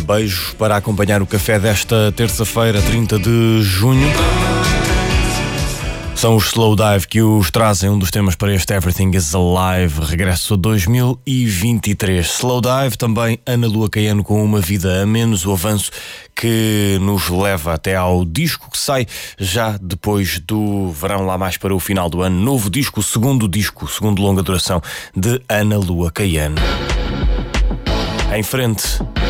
beijos para acompanhar o café desta terça-feira, 30 de junho. São os Slow Dive que os trazem, um dos temas para este Everything is Alive, regresso a 2023. Slow Dive, também Ana Lua Caiano com Uma Vida a Menos, o avanço que nos leva até ao disco que sai já depois do verão, lá mais para o final do ano. Novo disco, segundo longa duração de Ana Lua Caiano. Em frente,